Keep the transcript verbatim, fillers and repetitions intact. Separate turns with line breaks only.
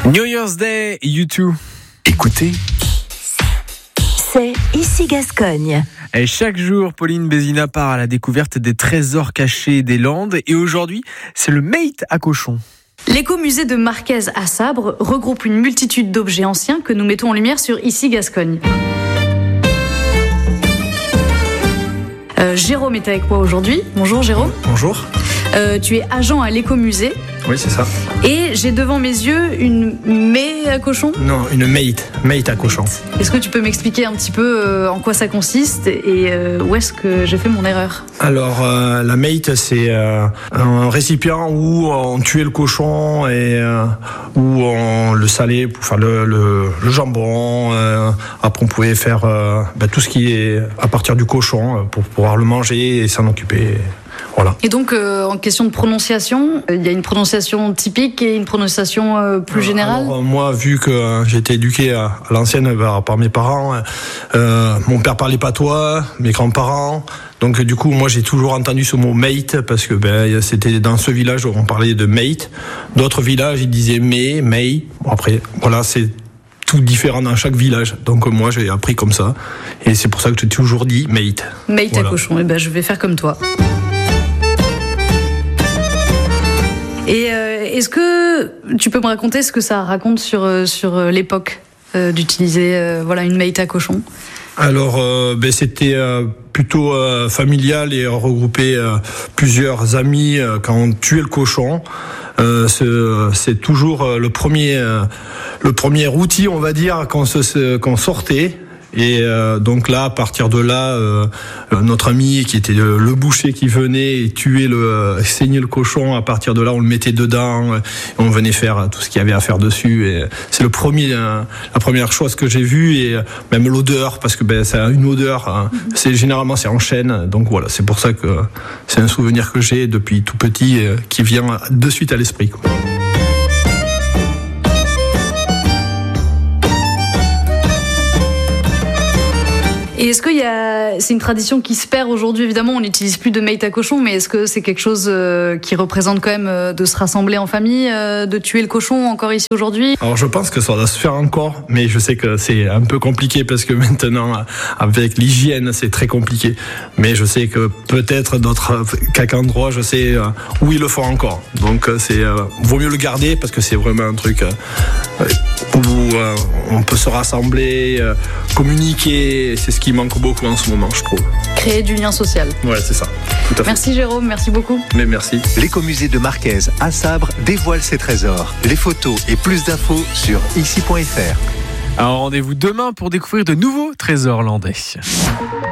New Year's Day, U deux.
Écoutez,
c'est Ici Gascogne.
Et chaque jour, Pauline Bézina part à la découverte des trésors cachés des Landes. Et aujourd'hui, c'est le Mate à cochon.
L'écomusée de Marquez à Sabre regroupe une multitude d'objets anciens que nous mettons en lumière sur Ici Gascogne. Euh, Jérôme est avec moi aujourd'hui. Bonjour Jérôme.
Bonjour.
Euh, tu es agent à l'écomusée.
Oui, c'est ça.
Et j'ai devant mes yeux une mée à cochon.
Non, une mate, mate à cochon.
Est-ce que tu peux m'expliquer un petit peu euh, en quoi ça consiste et euh, où est-ce que j'ai fait mon erreur ?
Alors, euh, la mate, c'est euh, un récipient où on tuait le cochon et euh, où on le salait pour faire le, le, le jambon. Euh, après, on pouvait faire euh, bah, tout ce qui est à partir du cochon pour pouvoir le manger et s'en occuper. Voilà.
Et donc, euh, en question de prononciation, il y a une prononciation typique et une prononciation euh, plus générale ?
Alors, moi, vu que euh, j'ai été éduqué à, à l'ancienne par, par mes parents, euh, mon père parlait patois, mes grands-parents. Donc, du coup, moi, j'ai toujours entendu ce mot mate parce que ben, c'était dans ce village où on parlait de mate. D'autres villages, ils disaient mais, may. Bon, après, voilà, c'est tout différent dans chaque village. Donc, moi, j'ai appris comme ça. Et c'est pour ça que j'ai toujours dit mate.
Mate
voilà.
À cochon. Et ben, je vais faire comme toi. Et euh, est-ce que tu peux me raconter ce que ça raconte sur, sur l'époque euh, d'utiliser euh, voilà, une mate à cochon ?
Alors, euh, ben, c'était euh, plutôt euh, familial et regroupé euh, plusieurs amis euh, quand on tuait le cochon. Euh, c'est, c'est toujours euh, le premier, euh, le premier outil, on va dire, qu'on, se, qu'on sortait. Et euh, donc là, à partir de là, euh, notre ami qui était le, le boucher qui venait et tuer le, euh, saigner le cochon. À partir de là, on le mettait dedans, et on venait faire tout ce qu'il y avait à faire dessus. Et c'est le premier, euh, la première chose que j'ai vue et euh, même l'odeur, parce que ben ça a une odeur. Hein, c'est généralement c'est en chêne, donc voilà, c'est pour ça que c'est un souvenir que j'ai depuis tout petit euh, qui vient de suite à l'esprit, quoi.
Et est-ce qu'il y a, c'est une tradition qui se perd aujourd'hui, évidemment, on n'utilise plus de mate à cochon, mais est-ce que c'est quelque chose euh, qui représente quand même euh, de se rassembler en famille, euh, de tuer le cochon encore ici aujourd'hui ?
Alors je pense que ça doit se faire encore, mais je sais que c'est un peu compliqué parce que maintenant, avec l'hygiène, c'est très compliqué. Mais je sais que peut-être d'autres, quelques endroits, je sais euh, où ils le font encore. Donc c'est, euh, vaut mieux le garder parce que c'est vraiment un truc euh, où euh, on peut se rassembler, euh, communiquer, c'est ce qui manque beaucoup en ce moment, je trouve.
Créer du lien social.
Ouais, c'est ça. Tout à fait.
Merci Jérôme, merci beaucoup.
Mais merci.
l'écomusée de Marquez à Sabre dévoile ses trésors. Les photos et plus d'infos sur ici point f r.
Alors rendez-vous demain pour découvrir de nouveaux trésors landais.